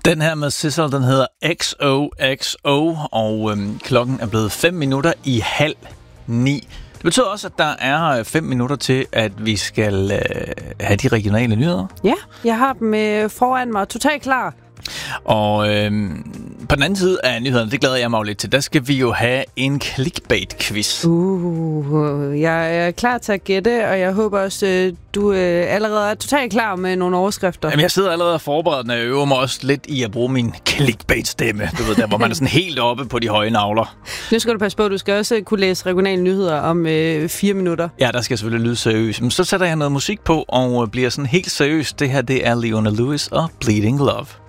Den her med Sizzle, den hedder XOXO, og klokken er blevet 8:55. Det betyder også, at der er 5 minutter til, at vi skal have de regionale nyheder. Ja, jeg har dem foran mig totalt klar. Og på den anden side af nyhederne, det glæder jeg mig jo lidt til, der skal vi jo have en clickbait-quiz. Jeg er klar til at gætte, og jeg håber også, du allerede er totalt klar med nogle overskrifter. Jamen, jeg sidder allerede og forberedt, og jeg øver mig også lidt i at bruge min clickbait-stemme. Du ved, der hvor man er sådan helt oppe på de høje nagler. Nu skal du passe på, du skal også kunne læse regionale nyheder om 4 minutter. Ja, der skal selvfølgelig lyde seriøst. Men så sætter jeg noget musik på og bliver sådan helt seriøst. Det her, det er Leona Lewis og Bleeding Love.